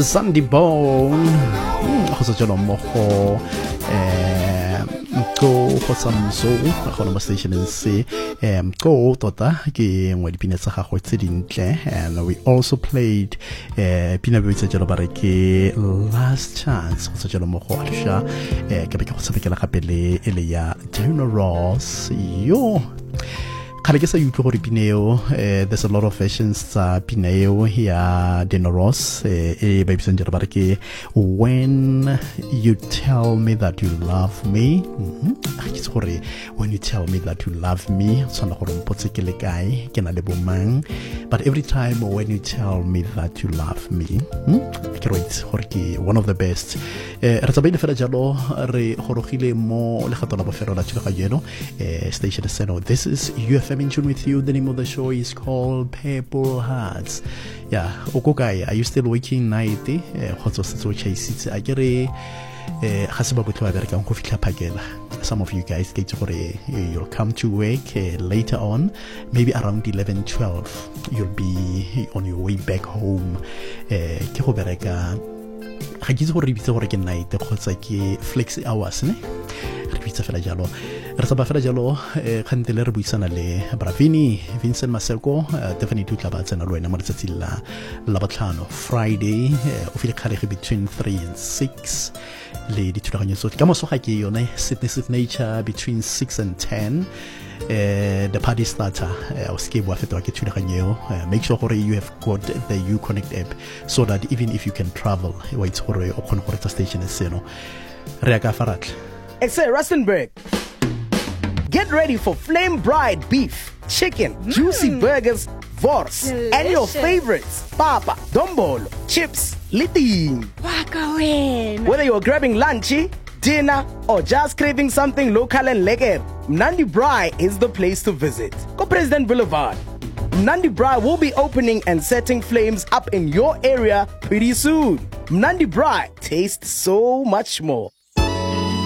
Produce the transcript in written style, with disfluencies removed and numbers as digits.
Sandy Bone go sa jalo mo go go samso go na station se go tota ke ngwe dipina tsa gagwe tse dintle, and we also played pina botse jalo ba re ke Last Chance go sa jalo mo go alusha ke be ke go tsabekela gape le ele ya Diana Ross yo kale ke sa yutlwe gore pineo there's a lot of versions tsa pineo ya Diana Ross e ba ibitsang jalo ba re ke When You Tell Me That You Love Me. Ke gore when you tell me that you love me tsona gore mpotse ke le kae ke na le bomang, but every time when you tell me that you love me ke right gore ke one of the best. Re tsabaile fela jalo re gorogile mo legato la bofelo la tshega jeno station seno. This is UFM in tune with you. The name of the show is called Purple Hearts. Yeah, okay, are you still working night? I get some of you guys you'll come to work later on, maybe around 11-12 you'll be on your way back home. Ga ke gore bitse gore ke night kgotsa ke flex hours ne re bitse fela jalo re sa ba fela jalo khantele re buisana le Bravini Vincent Maseko definitely tla ba tsena le wena mo letsatsi la botlhano Friday o file kharege between 3 and 6 le dithulanyo tsotlhe ka moso ga ke yone Signature between 6 and 10. The party starter make sure you have got the Uconnect app so that even if you can travel station is It's a Rustenburg. Get ready for Flame Bride beef, chicken, juicy burgers, wors, and your favorites, papa, dombolo, chips, liting. Whether you're grabbing lunchy, dinner, or just craving something local and lekker, Mnandi Braai is the place to visit. Go President Boulevard. Mnandi Braai will be opening and setting flames up in your area pretty soon. Mnandi Braai tastes so much more.